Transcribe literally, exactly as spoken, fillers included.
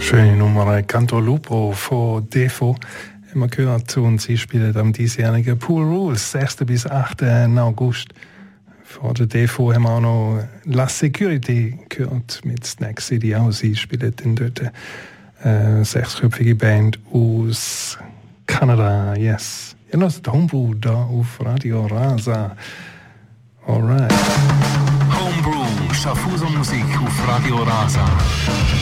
Schöne Nummer, Canto Lupo von Defo. Immer gehört und sie spielt am diesjährigen Pool Rules, sechsten bis achten August. Vor der Defo haben wir auch noch La Security gehört mit Snack City. Auch sie spielt in dort eine sechsköpfige Band aus Kanada. Yes. Ja, das ist Homebrew da auf Radio Rasa. Alright. Homebrew, Schaffhauser Musik auf Radio Rasa.